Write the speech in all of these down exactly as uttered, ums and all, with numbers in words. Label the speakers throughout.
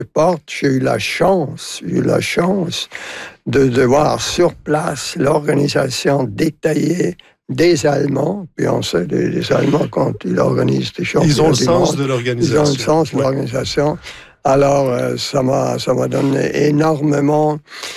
Speaker 1: porte, j'ai eu la chance, j'ai eu la chance de, de voir sur place l'organisation détaillée des Allemands, puis on sait, les, les Allemands, quand ils organisent des championnats
Speaker 2: Ils ont le
Speaker 1: du
Speaker 2: sens
Speaker 1: monde,
Speaker 2: de l'organisation.
Speaker 1: Ils ont le sens de ouais. l'organisation. Alors, euh, ça m'a, ça m'a donné énormément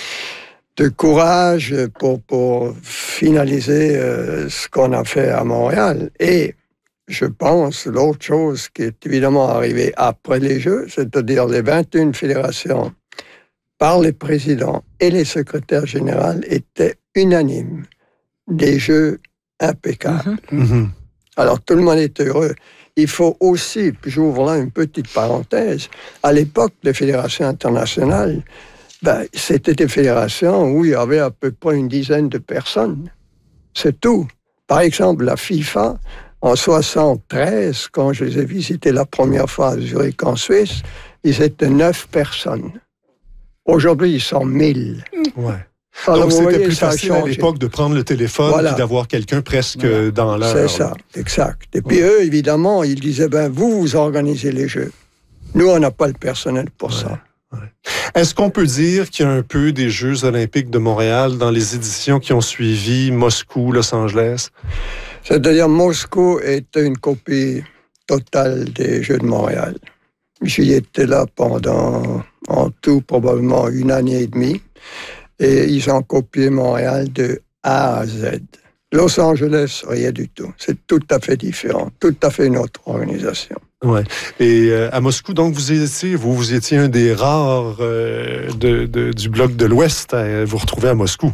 Speaker 1: de courage pour, pour finaliser euh, ce qu'on a fait à Montréal. Et je pense, l'autre chose qui est évidemment arrivée après les Jeux, c'est-à-dire les vingt et une fédérations, par les présidents et les secrétaires généraux, étaient unanimes. Des Jeux impeccables. Mm-hmm. Alors, tout le monde est heureux. Il faut aussi, puis j'ouvre là une petite parenthèse, à l'époque, les fédérations internationales, ben, c'était des fédérations où il y avait à peu près une dizaine de personnes. C'est tout. Par exemple, la FIFA, en soixante-treize, quand je les ai visités la première fois à Zurich, en Suisse, ils étaient neuf personnes. Aujourd'hui, ils sont mille.
Speaker 2: Ouais. Alors, donc, c'était voyez, plus facile à l'époque de prendre le téléphone voilà. et d'avoir quelqu'un presque voilà. dans l'heure.
Speaker 1: C'est ça, exact. Et puis ouais. eux, évidemment, ils disaient, ben vous, vous organisez les Jeux. Nous, on n'a pas le personnel pour ouais. ça.
Speaker 2: Ouais. Est-ce qu'on peut dire qu'il y a un peu des Jeux olympiques de Montréal dans les éditions qui ont suivi Moscou, Los Angeles?
Speaker 1: C'est-à-dire, Moscou est une copie totale des Jeux de Montréal. J'y étais là pendant, en tout, probablement une année et demie. Et ils ont copié Montréal de A à Z. Los Angeles, rien du tout. C'est tout à fait différent, tout à fait une autre organisation.
Speaker 2: Ouais. Et euh, à Moscou, donc, vous étiez, vous, vous étiez un des rares euh, de, de, du bloc de l'Ouest à vous retrouver à Moscou.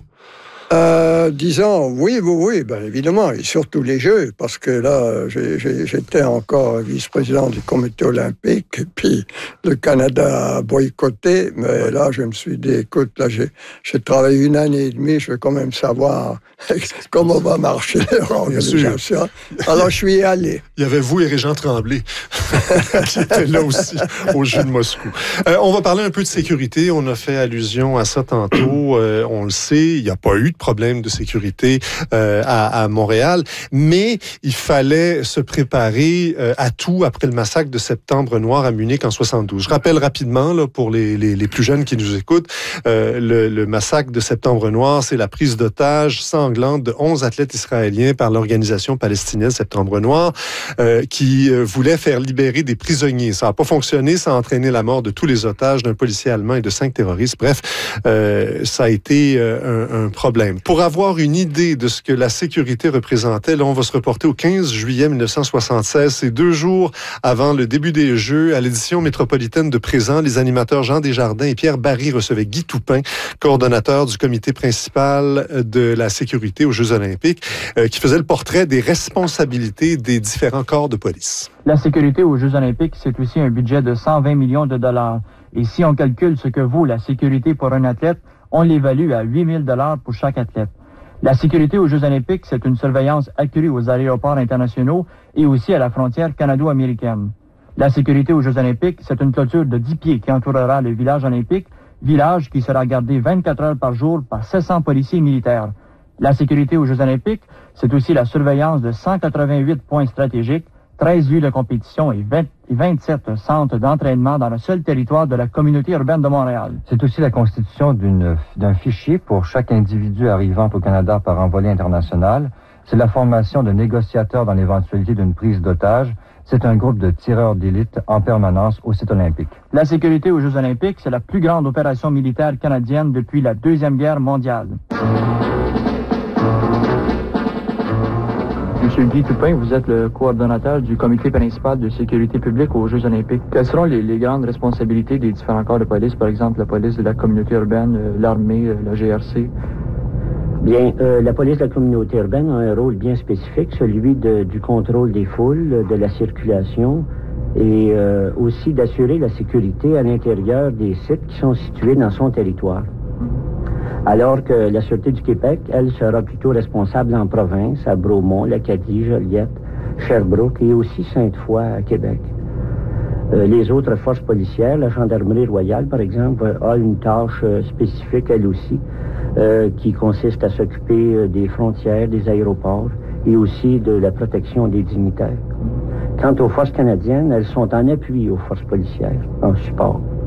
Speaker 1: Euh, disons, oui, oui, oui, ben évidemment, et surtout les Jeux, parce que là, j'ai, j'ai, j'étais encore vice-président du comité olympique, et puis le Canada a boycotté, mais là, je me suis dit, écoute, là, j'ai, j'ai travaillé une année et demie, je veux quand même savoir comment va marcher l'organisation. Alors, je suis allé.
Speaker 2: Il y avait vous et Régent Tremblay, qui étaient là aussi, aux Jeux de Moscou. Euh, on va parler un peu de sécurité, on a fait allusion à ça tantôt, euh, on le sait, il n'y a pas eu de problème de sécurité euh, à, à Montréal, mais il fallait se préparer euh, à tout après le massacre de Septembre Noir à Munich en soixante-douze. Je rappelle rapidement, là, pour les, les, les plus jeunes qui nous écoutent, euh, le, le massacre de Septembre Noir, c'est la prise d'otages sanglante de onze athlètes israéliens par l'organisation palestinienne Septembre Noir, euh, qui euh, voulait faire libérer des prisonniers. Ça n'a pas fonctionné, ça a entraîné la mort de tous les otages, d'un policier allemand et de cinq terroristes. Bref, euh, ça a été euh, un, un problème. Pour avoir une idée de ce que la sécurité représentait, là, on va se reporter au quinze juillet mille neuf cent soixante-seize. C'est deux jours avant le début des Jeux. À l'édition métropolitaine de Présent, les animateurs Jean Desjardins et Pierre Barry recevaient Guy Toupin, coordonnateur du comité principal de la sécurité aux Jeux olympiques, euh, qui faisait le portrait des responsabilités des différents corps de police.
Speaker 3: La sécurité aux Jeux olympiques, c'est aussi un budget de cent vingt millions de dollars. Et si on calcule ce que vaut la sécurité pour un athlète, on l'évalue à huit mille dollars pour chaque athlète. La sécurité aux Jeux olympiques, c'est une surveillance accrue aux aéroports internationaux et aussi à la frontière canado-américaine. La sécurité aux Jeux olympiques, c'est une clôture de dix pieds qui entourera le village olympique, village qui sera gardé vingt-quatre heures par jour par sept cents policiers militaires. La sécurité aux Jeux olympiques, c'est aussi la surveillance de cent quatre-vingt-huit points stratégiques, treize lieux de compétition et vingt, vingt-sept centres d'entraînement dans le seul territoire de la communauté urbaine de Montréal.
Speaker 4: C'est aussi la constitution d'une, d'un fichier pour chaque individu arrivant au Canada par envolée internationale. C'est la formation de négociateurs dans l'éventualité d'une prise d'otage. C'est un groupe de tireurs d'élite en permanence au site olympique.
Speaker 3: La sécurité aux Jeux olympiques, c'est la plus grande opération militaire canadienne depuis la Deuxième Guerre mondiale. Monsieur Guy Toupin, vous êtes le coordonnateur du comité principal de sécurité publique aux Jeux olympiques. Quelles seront les, les grandes responsabilités des différents corps de police, par exemple la police de la communauté urbaine, euh, l'armée, euh, la G R C?
Speaker 5: Bien, euh, la police de la communauté urbaine a un rôle bien spécifique, celui de, du contrôle des foules, de la circulation et euh, aussi d'assurer la sécurité à l'intérieur des sites qui sont situés dans son territoire. Alors que la Sûreté du Québec, elle, sera plutôt responsable en province, à Bromont, l'Acadie, Joliette, Sherbrooke et aussi Sainte-Foy à Québec. Euh, les autres forces policières, la Gendarmerie royale, par exemple, a une tâche euh, spécifique, elle aussi, euh, qui consiste à s'occuper euh, des frontières, des aéroports et aussi de la protection des dignitaires. Quant aux forces canadiennes, elles sont en appui aux forces policières, en support.